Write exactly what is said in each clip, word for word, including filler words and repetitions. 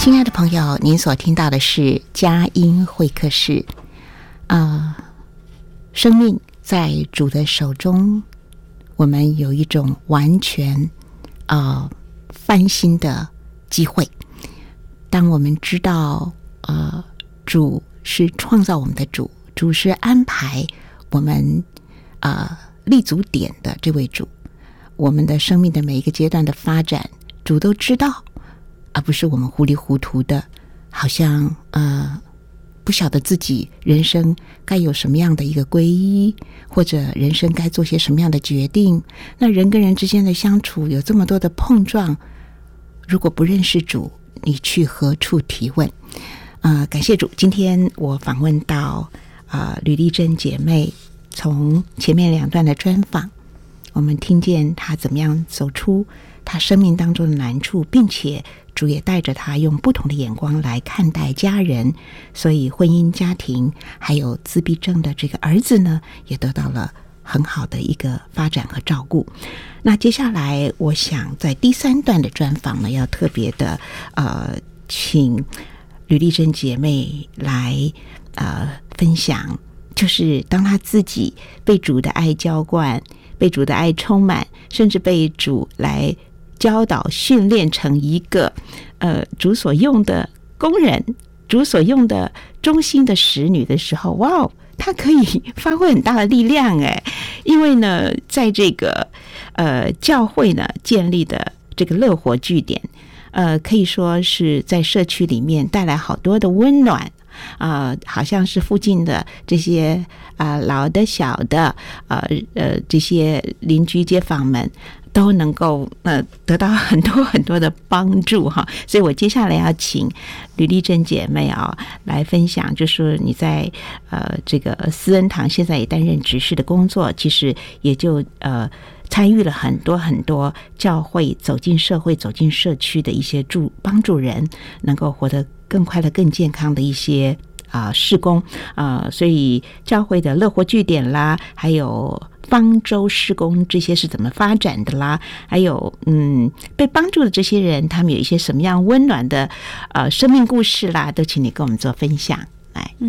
亲爱的朋友，您所听到的是佳音会客室。呃，生命在主的手中，我们有一种完全呃翻新的机会。当我们知道呃主是创造我们的主，主是安排我们呃立足点的这位主，我们的生命的每一个阶段的发展，主都知道，而不是我们糊里糊涂的，好像呃不晓得自己人生该有什么样的一个皈依，或者人生该做些什么样的决定。那人跟人之间的相处有这么多的碰撞，如果不认识主，你去何处提问？呃，感谢主，今天我访问到呃吕丽珍姐妹，从前面两段的专访，我们听见她怎么样走出她生命当中的难处，并且主也带着她用不同的眼光来看待家人，所以婚姻家庭还有自闭症的这个儿子呢，也得到了很好的一个发展和照顾。那接下来我想在第三段的专访呢，要特别的呃请吕丽珍姐妹来呃分享，就是当她自己被主的爱浇灌，被主的爱充满，甚至被主来教导训练成一个呃主所用的工人，主所用的忠心的使女的时候，哇，她可以发挥很大的力量哎！因为呢，在这个呃教会呢建立的这个乐活据点，呃，可以说是在社区里面带来好多的温暖。啊、呃，好像是附近的这些啊、呃、老的小的呃呃这些邻居街坊们都能够呃得到很多很多的帮助哈。所以我接下来要请吕丽珍姐妹啊来分享，就是你在呃这个思恩堂现在也担任执事的工作，其实也就呃参与了很多很多教会走进社会、走进社区的一些助帮助人能够活得更快乐、更健康的一些啊、呃、事工啊、呃，所以教会的乐活据点啦，还有方舟事工这些是怎么发展的啦？还有嗯，被帮助的这些人，他们有一些什么样温暖的呃生命故事啦，都请你跟我们做分享。来， 嗯。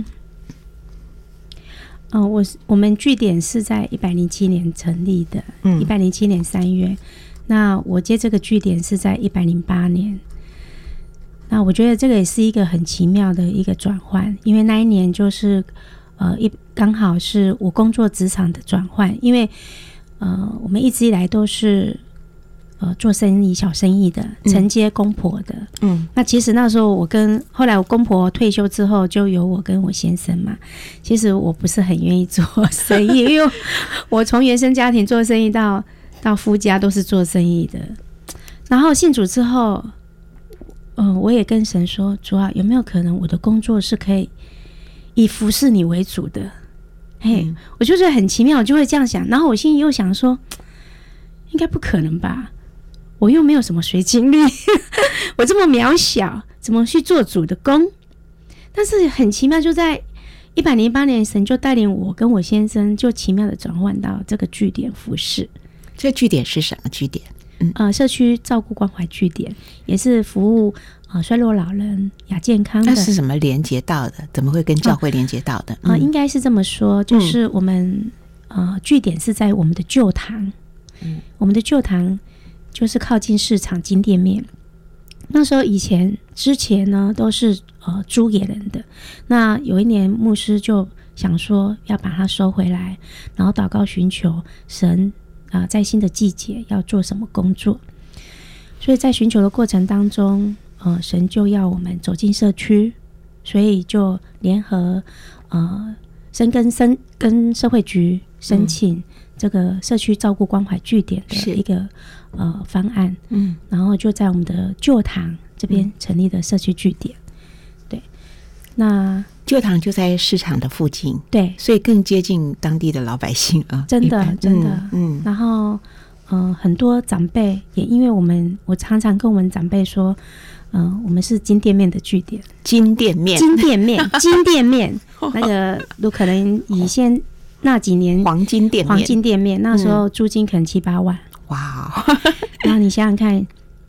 哦，我我们据点是在一百零七年成立的，嗯，一百零七年三月。那我接这个据点是在一百零八年。那我觉得这个也是一个很奇妙的一个转换，因为那一年就是呃一刚好是我工作职场的转换，因为呃我们一直以来都是呃做生意小生意的，承接公婆的，嗯，那其实那时候我跟后来我公婆退休之后，就有我跟我先生嘛。其实我不是很愿意做生意，因为我从原生家庭做生意到到夫家都是做生意的。然后信主之后，嗯、呃，我也跟神说，主啊，有没有可能我的工作是可以以服侍你为主的？嘿、嗯，我就觉得很奇妙，我就会这样想。然后我心里又想说，应该不可能吧？我又没有什么水晶力，我这么渺小，怎么去做主的工？但是很奇妙，就在一百零八年，神就带领我跟我先生，就奇妙的转换到这个据点服侍。 这据点是什么据点？ 嗯、呃，社区照顾关怀据点，也是服务呃衰弱老人、亚健康的。 那是什么连接到的？怎么会跟教会连接到的？啊、 嗯呃，应该是这么说，就是我们、嗯、呃据点是在我们的旧堂，嗯，我们的旧堂就是靠近市场金店面。那时候以前之前呢都是呃租给人的，那有一年牧师就想说要把它收回来，然后祷告寻求神啊、呃，在新的季节要做什么工作。所以在寻求的过程当中，呃，神就要我们走进社区，所以就联合呃深耕深跟社会局申请这个社区照顾关怀据点的一个呃方案，嗯，然后就在我们的旧堂这边成立的社区据点。对，那旧堂就在市场的附近，对，所以更接近当地的老百姓啊， 真的真的，嗯，然后呃很多长辈也因为我们，我常常跟我们长辈说，嗯、呃，我们是金店面的据点， 金店面， 金店面，金店面，那个都可能以现那几年黄金店面， 黄金店面那时候租金可能七八万， 哇、 嗯！然后你想想看，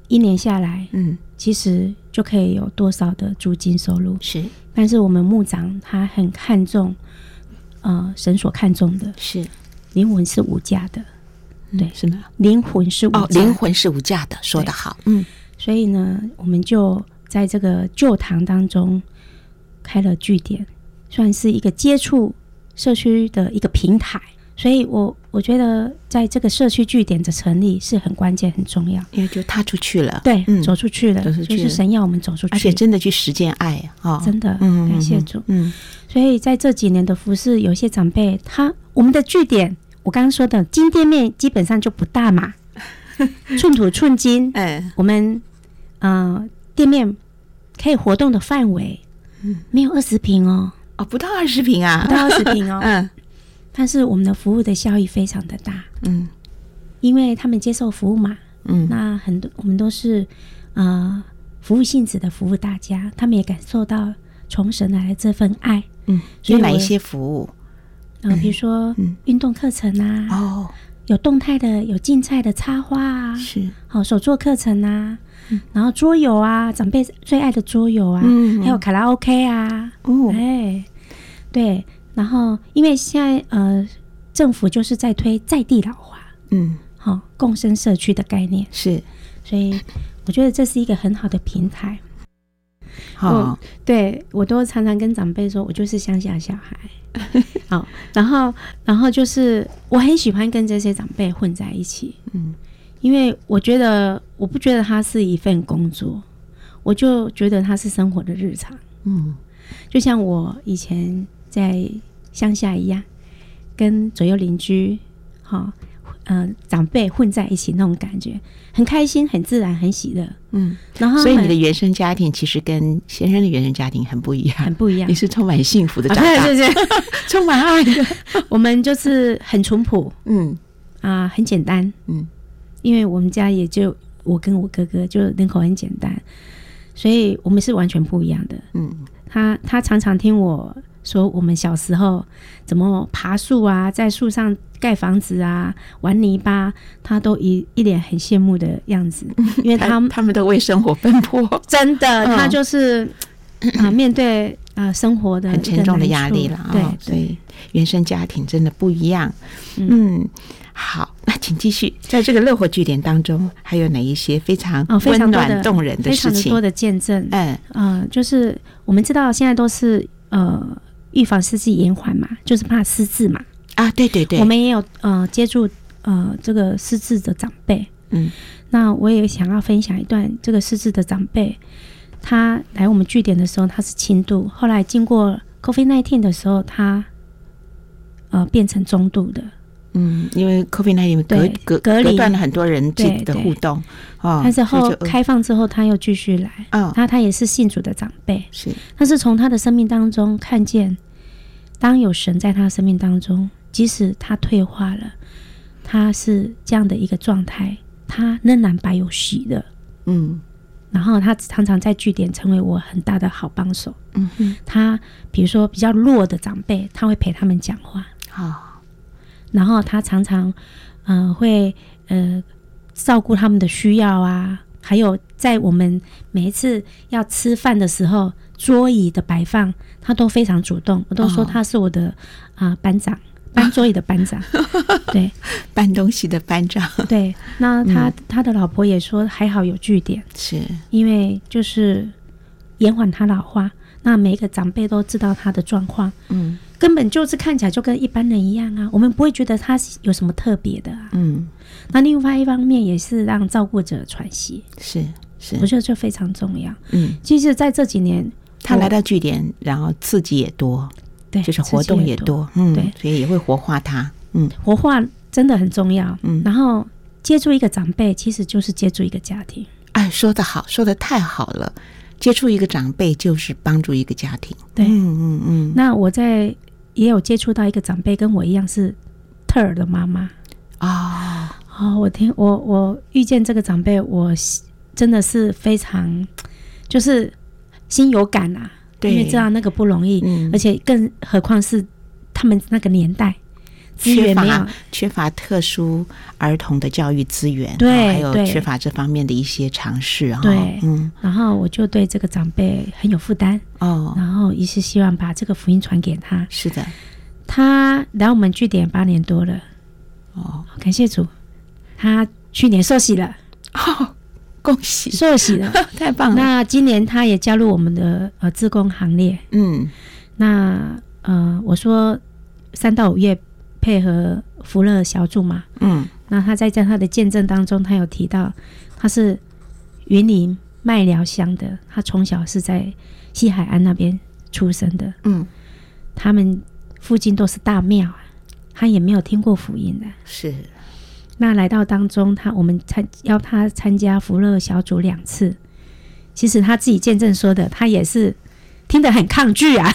一年下来， 嗯， 其实就可以有多少的租金收入。 是， 但是我们牧长他很看重，呃，神所看重的是灵魂是无价的，对， 嗯、是吗？ 灵魂是无价的， 哦，灵魂是无价的，说得好，嗯， 所以呢，我们就在这个旧堂当中开了据点，算是一个接触社区的一个平台。所以我我觉得在这个社区据点的成立是很关键很重要， 因为就踏出去了， 对、 嗯、 走出去了， 走出去了， 就是神要我们走出去， 而且真的去实践爱、哦、 真的、嗯、感谢主。 嗯， 所以在这几年的服事，有些长辈他我们的据点我刚刚说的金店面基本上就不大嘛寸土寸金、嗯、我们呃店面可以活动的范围、嗯、没有二十坪哦， 哦，不到二十坪啊， 不到二十坪哦嗯， 但是我们的服务的效益非常的大， 嗯， 因为他们接受服务嘛，嗯，那很多我们都是呃服务性质的服务大家，他们也感受到从神来的这份爱， 嗯，有哪一些服务？ 呃，比如说运动课程啊， 哦， 有动态的，有静态的插花啊， 是， 好、哦、手作课程啊，嗯、然后桌游啊，长辈最爱的桌游啊，嗯，还有卡拉 OK 啊，哦，哎，对。然后，因为现在呃，政府就是在推在地老化，嗯，好、哦，共生社区的概念是， 所以我觉得这是一个很好的平台。 好、哦， 对我都常常跟长辈说，我就是乡下小孩，好，然后，然后就是我很喜欢跟这些长辈混在一起，嗯，因为我觉得我不觉得它是一份工作，我就觉得它是生活的日常，嗯，就像我以前在乡下一样，跟左右邻居、哦呃、长辈混在一起那种感觉，很开心，很自然，很喜乐。嗯，然后所以你的原生家庭其实跟先生的原生家庭很不一样， 很不一样。 你是充满幸福的长大， 啊、对对对， 充满爱的。 我们就是很淳朴，嗯啊、呃，很简单，嗯，因为我们家也就我跟我哥哥，就人口很简单，所以我们是完全不一样的。嗯，他他常常听我说我们小时候怎么爬树啊，在树上盖房子啊，玩泥巴，他都一一脸很羡慕的样子，因为他他们都为生活奔波， 真的，嗯、他就是啊、呃，面对啊、呃、生活的很沉重的压力了， 对、 哦，所以原生家庭真的不一样。嗯，嗯好，那请继续，在这个乐活据点当中，还有哪一些非常温暖动人的事情？ 非常多的见证， 嗯呃，就是我们知道现在都是呃。预防失智延缓嘛，就是怕失智嘛。 啊，对对对， 我们也有呃接触呃这个失智的长辈。嗯，那我也想要分享一段这个失智的长辈，他来我们据点的时候他是轻度，后来经过 COVID 十九 的时候，他呃变成中度的。 嗯，因为 COVID 十九 隔隔隔隔断了很多人际的互动， 哦，但是后开放之后，他又继续来。哦，他他也是信主的长辈， 是， 但是从他的生命当中看见，当有神在他的生命当中，即使他退化了，他是这样的一个状态，他仍然百有喜乐。嗯，然后他常常在据点成为我很大的好帮手。嗯哼，他比如说比较弱的长辈，他会陪他们讲话。好。哦，然后他常常，呃，会呃照顾他们的需要啊，还有在我们每一次要吃饭的时候，桌椅的摆放，他都非常主动。我都说他是我的啊、呃、班长，搬桌椅的班长，对， 搬东西的班长。 对，那他、嗯、他的老婆也说还好有据点， 是因为就是延缓他老化。那每一个长辈都知道他的状况，嗯，根本就是看起来就跟一般人一样啊，我们不会觉得他有什么特别的啊，嗯。那另外一方面也是让照顾者喘息， 是是， 我觉得这非常重要。嗯，其实在这几年， 他来到据点，然后刺激也多， 对， 就是活动也多，嗯，对，所以也会活化他，嗯， 活化真的很重要，嗯。然后接触一个长辈，其实就是接触一个家庭。 哎，说得好，说得太好了。接触一个长辈就是帮助一个家庭， 对，嗯嗯嗯。那我在也有接触到一个长辈，跟我一样是特尔的妈妈啊。哦，我听我我遇见这个长辈，我真的是非常就是心有感啊，对，因为知道那个不容易，嗯，而且更何况是他们那个年代， 资源没有， 缺乏特殊儿童的教育资源， 对， 还有缺乏这方面的一些尝试， 对，嗯，然后我就对这个长辈很有负担哦，然后也是希望把这个福音传给他。 是的， 他来我们据点八年多了，哦，感谢主，他去年受洗了， 哦，恭喜， 受洗了， 太棒了。 那今年他也加入我们的呃志工行列，嗯，那呃我说三到五月配合福乐小组嘛，嗯，那他在他的见证当中，他有提到他是云林麦寮乡的，他从小是在西海岸那边出生的，嗯，他们附近都是大庙，他也没有听过福音的， 是。 那来到当中，他我们参邀他参加福乐小组两次，其实他自己见证说的，他也是听得很抗拒啊。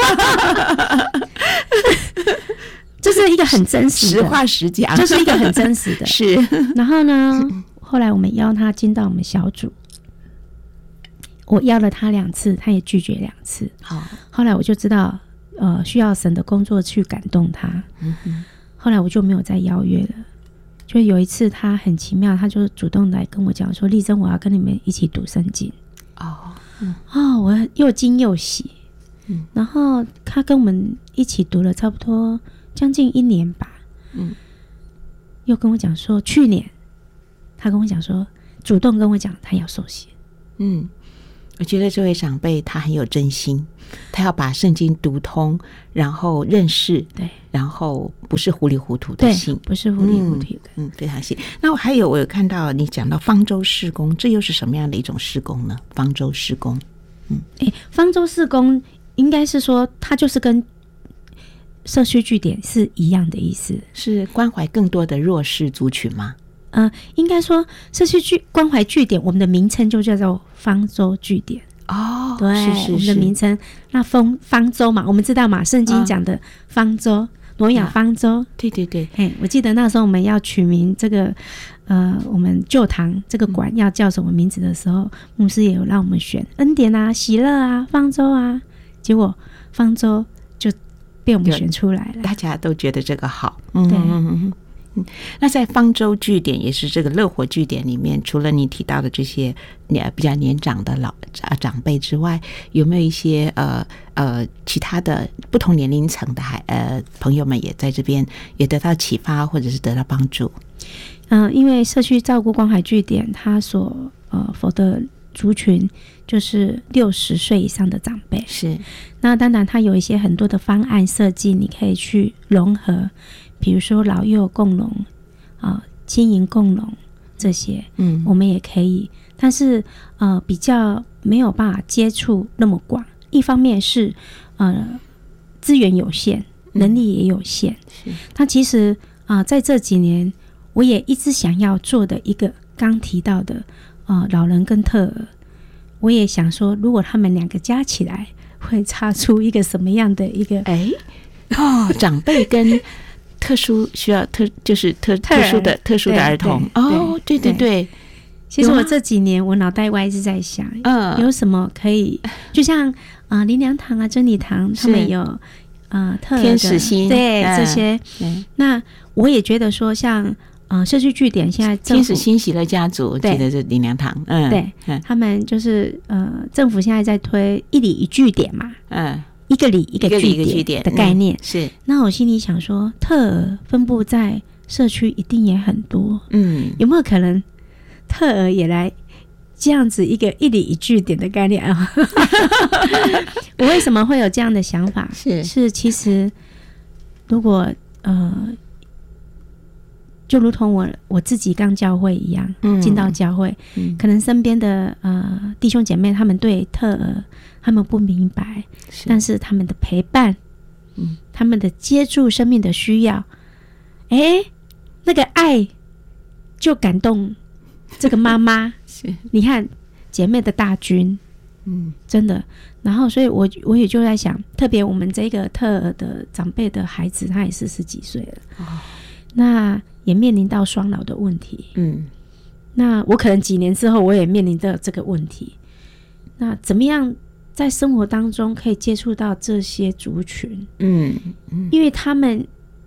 这是一个很真实的， 实话实讲， 这是一个很真实的。 是。 然后呢，后来我们邀他进到我们小组，我邀了他两次，他也拒绝两次。好，后来我就知道，呃，需要神的工作去感动他。嗯哼。后来我就没有再邀约了。就有一次，他很奇妙，他就主动来跟我讲说：“丽珍，我要跟你们一起读圣经。”哦，嗯，哦，我又惊又喜。嗯，然后他跟我们一起读了差不多将近一年吧。嗯，又跟我讲说，去年他跟我讲说，主动跟我讲他要受洗。嗯， 我觉得这位长辈他很有真心，他要把圣经读通，然后认识， 对， 然后不是糊里糊涂的信， 不是糊里糊涂的， 嗯，嗯非常信。那我还有我有看到你讲到方舟事工，这又是什么样的一种事工呢？方舟事工， 嗯，哎，方舟事工应该是说，它就是跟社区据点是一样的意思， 是关怀更多的弱势族群吗？ 呃，应该说社区据关怀据点，我们的名称就叫做方舟据点。哦，对，是是是，我们的名称。那方方舟嘛，我们知道嘛，圣经讲的方舟，挪亚方舟、啊。对对对，嘿，我记得那时候我们要取名这个，呃，我们旧堂这个馆要叫什么名字的时候，牧师也有让我们选恩典啊、喜乐啊、方舟啊，结果方舟就被我们选出来了， 大家都觉得这个好。嗯对。嗯嗯，那在方舟据点，也是这个乐活据点里面，除了你提到的这些比较年长的老长辈之外，有没有一些呃呃其他的不同年龄层的还呃朋友们也在这边也得到启发或者是得到帮助？ 嗯、呃，因为社区照顾关怀据点，它所呃否的族群就是六十岁以上的长辈， 是。 那当然，它有一些很多的方案设计，你可以去融合。比如说老幼共融啊、青银共融这些，嗯，我们也可以，但是呃比较没有办法接触那么广。一方面是呃资源有限，能力也有限。嗯、那其实啊、呃，在这几年，我也一直想要做的一个刚提到的呃老人跟特儿，我也想说，如果他们两个加起来，会擦出一个什么样的一个哎哦长辈跟特殊需要特就是特特殊的特殊的儿童哦，对对 对, 对。 其实我这几年我脑袋外一直在想，嗯，有什么可以，就像啊、呃、灵粮堂啊、真理堂，他们有呃特天使心对、嗯、这些、嗯。那我也觉得说像，呃社区据点现在天使心喜乐家族，记得是灵粮堂，嗯， 对，嗯、他们就是呃政府现在在推一里一据点嘛，嗯。一个里一个据点的概念、嗯、 是， 那我心里想说，特儿分布在社区一定也很多，嗯，有没有可能特儿也来这样子一个一里一据点的概念啊？我为什么会有这样的想法？是是，其实如果呃，就如同我我自己刚教会一样，嗯、进到教会、嗯，可能身边的呃弟兄姐妹他们对特儿。他们不明白，但是他们的陪伴、嗯、他们的接住生命的需要，哎，那个爱就感动这个妈妈。你看姐妹的大军，嗯，真的。然后，所以我我也就在想，特别我们这个特儿的长辈的孩子，他也是十几岁了，哦、那也面临到双老的问题。嗯，那我可能几年之后，我也面临到这个问题。那怎么样？在生活当中可以接触到这些族群，嗯嗯，因为他们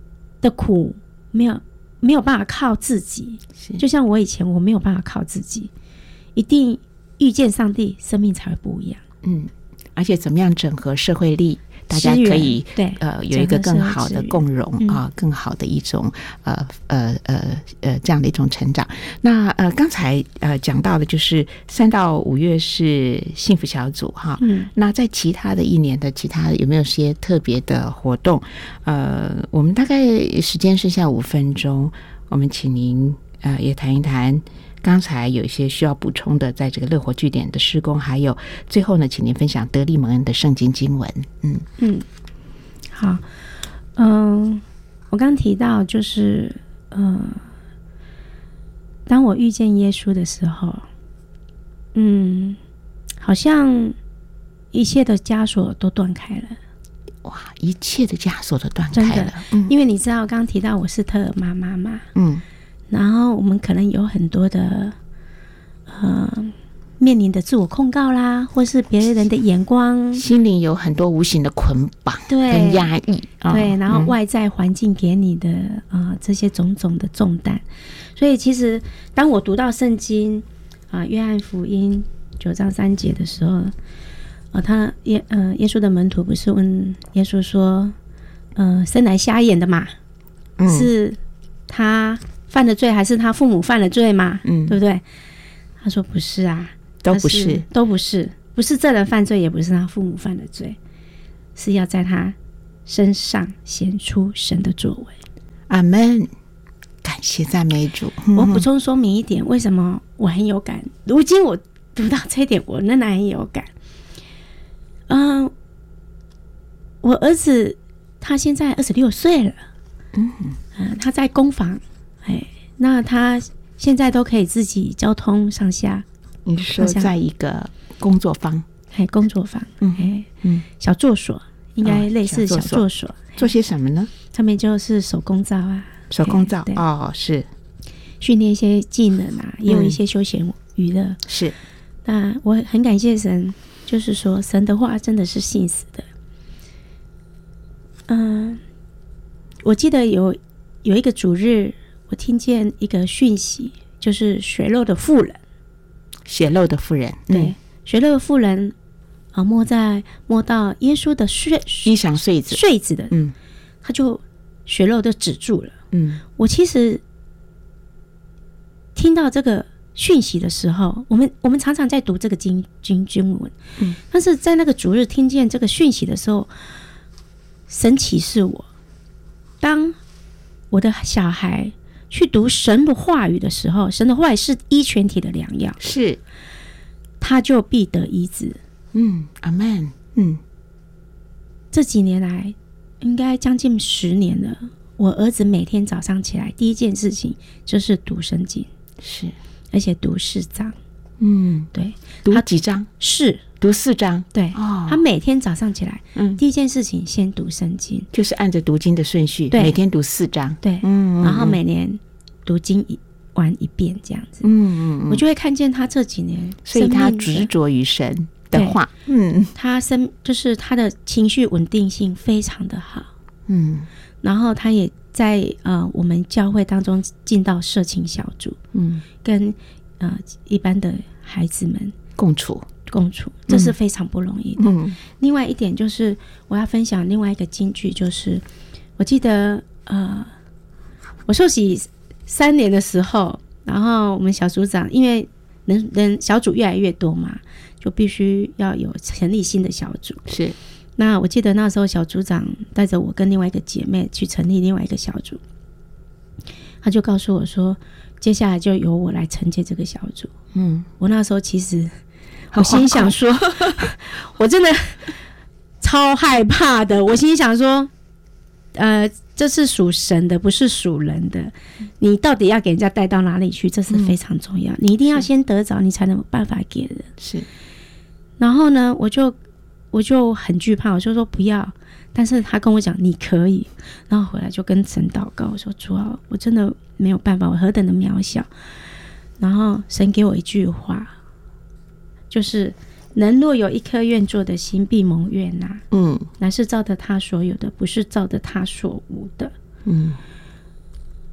的苦没有没有办法靠自己，就像我以前我没有办法靠自己，一定遇见上帝，生命才会不一样。嗯， 而且怎么样整合社会力，大家可以对呃有一个更好的共融啊、呃，更好的一种呃呃呃呃这样的一种成长。那呃刚才呃讲到的就是三到五月是幸福小组哈，嗯，那在其他的一年的其他有没有些特别的活动？呃，我们大概时间剩下五分钟，我们请您呃也谈一谈。刚才有一些需要补充的，在这个乐活据点的施工，还有最后呢，请您分享得力蒙恩的圣经经文。嗯嗯， 好，嗯、呃，我刚提到就是，呃，当我遇见耶稣的时候，嗯，好像一切的枷锁都断开了。 哇，一切的枷锁都断开了。 嗯，因为你知道，刚刚提到我是特尔妈妈嘛，嗯。然后我们可能有很多的呃面临的自我控告啦，或是别人的眼光， 心灵有很多无形的捆绑跟压抑， 对，然后外在环境给你的呃这些种种的重担。所以其实当我读到圣经啊、呃、约翰福音九章三节的时候，呃他耶呃耶稣的门徒不是问耶稣说，呃生来瞎眼的嘛，嗯、是他犯了罪还是他父母犯了罪嘛？嗯，对不对？他说不是啊， 都不是， 都不是，不是这人犯罪，也不是他父母犯了罪，是要在他身上显出神的作为。 阿们，感谢赞美主。 嗯、我补充说明一点，为什么我很有感？如今我读到这一点，我仍然很有感。嗯、呃，我儿子他现在二十六岁了，嗯、呃，他在工坊。哎，那他现在都可以自己交通上下。 你说在一个工作坊？ 哎，工作坊，嗯哎嗯，小作所，应该类似小作所。哦、 做些什么呢？ 他们就是手工皂啊， 手工皂哦，是训练一些技能啊，也有一些休闲娱乐。嗯、 是， 那我很感谢神，就是说神的话真的是信实的。嗯、呃，我记得有有一个主日。我听见一个讯息，就是血漏的妇人， 血漏的妇人， 对，嗯、血漏的妇人啊，摸在摸到耶稣的睡衣裳穗子穗子的，嗯，他就血漏就止住了。嗯，我其实听到这个讯息的时候，我们我们常常在读这个经经经文，嗯，但是在那个主日听见这个讯息的时候，神启示我，当我的小孩去读神的话语的时候，神的话语是医全体的良药， 是， 他就必得医治。 嗯，阿们。嗯， 这几年来，应该将近十年了。我儿子每天早上起来，第一件事情就是读圣经， 是， 而且读四章。 嗯， 对， 读几章？ 是读四章。 对，哦，他每天早上起来，嗯，第一件事情先读圣经， 就是按着读经的顺序，每天读四章。 对，嗯，然后每年读经一完一遍这样子。嗯嗯，我就会看见他这几年， 所以他执着于神的话。嗯， 他生就是他的情绪稳定性非常的好。嗯，然后他也在呃我们教会当中进到社青小组，嗯，跟呃一般的孩子们共处共处，这是非常不容易的。嗯，另外一点就是我要分享另外一个金句，就是我记得呃我受洗三年的时候，然后我们小组长因为人人小组越来越多嘛，就必须要有成立新的小组。 是， 那我记得那时候小组长带着我跟另外一个姐妹去成立另外一个小组，他就告诉我说，接下来就由我来承接这个小组。嗯，我那时候其实我心想说，我真的超害怕的。我心想说，呃，这是属神的，不是属人的。你到底要给人家带到哪里去？这是非常重要。嗯、你一定要先得着，你才能有办法给人。 是。 然后呢，我就我就很惧怕，我就说不要。但是他跟我讲你可以，然后回来就跟神祷告，我说主啊，我真的没有办法，我何等的渺小。然后神给我一句话，就是人若有一颗愿做的心，必蒙悦纳。嗯，乃是照着他所有的，不是照着他所无的。嗯，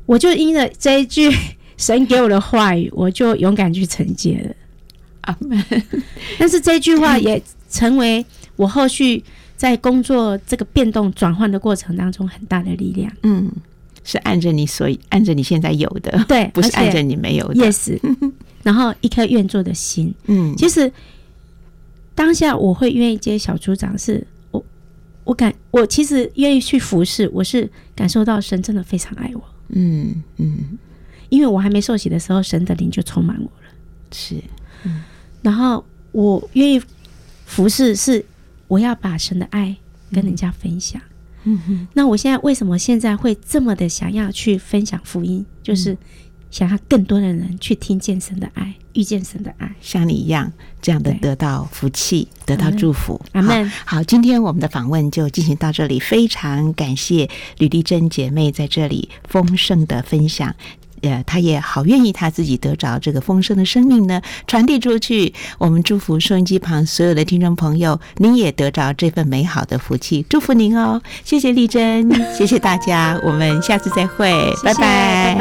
我就因着这一句神给我的话语，我就勇敢去承接了。 阿们。 但是这句话也成为我后续在工作这个变动转换的过程当中很大的力量。 嗯，是按着你所按着你现在有的， 对， 不是按着你没有的。 Yes。然后一颗愿做的心。嗯，其实当下我会愿意接小组长是，是我我感我其实愿意去服侍，我是感受到神真的非常爱我。嗯嗯，因为我还没受洗的时候，神的灵就充满我了。 是。 嗯，然后我愿意服侍，是我要把神的爱跟人家分享。嗯哼，那我现在为什么现在会这么的想要去分享福音，就是想要更多的人去听见神的爱，遇见神的爱， 像你一样这样的得到福气，得到祝福。 阿们。 好，好，今天我们的访问就进行到这里，非常感谢吕丽珍姐妹在这里丰盛的分享。呃，他也好愿意他自己得着这个丰盛的生命呢，传递出去。我们祝福收音机旁所有的听众朋友，您也得着这份美好的福气，祝福您哦！谢谢丽珍，谢谢大家，我们下次再会， 谢谢，拜拜。